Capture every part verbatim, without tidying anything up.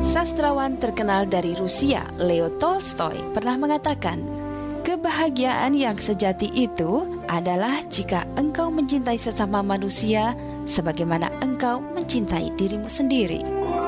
Sastrawan terkenal dari Rusia, Leo Tolstoy, pernah mengatakan, kebahagiaan yang sejati itu adalah jika engkau mencintai sesama manusia sebagaimana engkau mencintai dirimu sendiri.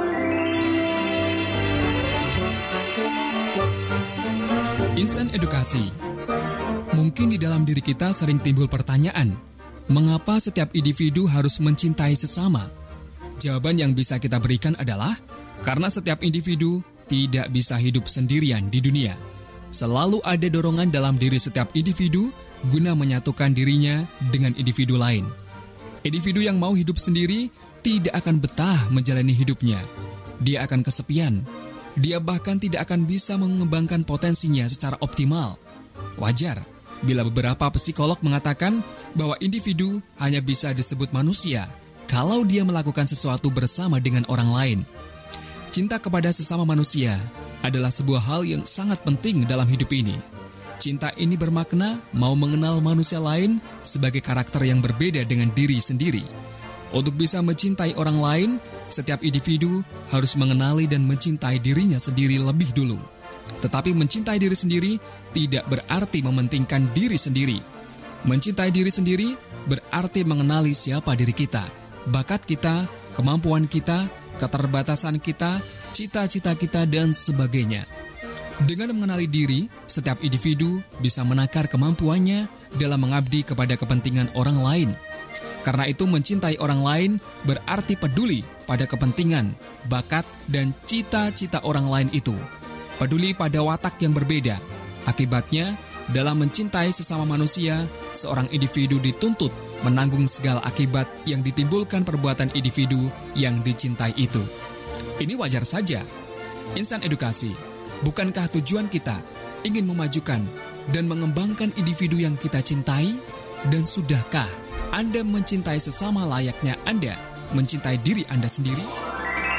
Insan Edukasi. Mungkin di dalam diri kita sering timbul pertanyaan, mengapa setiap individu harus mencintai sesama? Jawaban yang bisa kita berikan adalah karena setiap individu tidak bisa hidup sendirian di dunia. Selalu ada dorongan dalam diri setiap individu guna menyatukan dirinya dengan individu lain. Individu yang mau hidup sendiri tidak akan betah menjalani hidupnya. Dia akan kesepian. Dia bahkan tidak akan bisa mengembangkan potensinya secara optimal. Wajar bila beberapa psikolog mengatakan bahwa individu hanya bisa disebut manusia kalau dia melakukan sesuatu bersama dengan orang lain. Cinta kepada sesama manusia adalah sebuah hal yang sangat penting dalam hidup ini. Cinta ini bermakna mau mengenal manusia lain sebagai karakter yang berbeda dengan diri sendiri. Untuk bisa mencintai orang lain, setiap individu harus mengenali dan mencintai dirinya sendiri lebih dulu. Tetapi mencintai diri sendiri tidak berarti mementingkan diri sendiri. Mencintai diri sendiri berarti mengenali siapa diri kita, bakat kita, kemampuan kita, keterbatasan kita, cita-cita kita, dan sebagainya. Dengan mengenali diri, setiap individu bisa menakar kemampuannya dalam mengabdi kepada kepentingan orang lain. Karena itu mencintai orang lain berarti peduli pada kepentingan, bakat, dan cita-cita orang lain itu. Peduli pada watak yang berbeda. Akibatnya, dalam mencintai sesama manusia, seorang individu dituntut menanggung segala akibat yang ditimbulkan perbuatan individu yang dicintai itu. Ini wajar saja. Insan Edukasi, bukankah tujuan kita ingin memajukan dan mengembangkan individu yang kita cintai? Dan sudahkah Anda mencintai sesama layaknya Anda mencintai diri Anda sendiri?